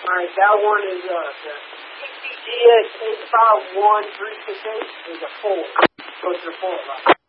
Alright, that one is the GX 851 368 is a 4. Goes to the 4 line.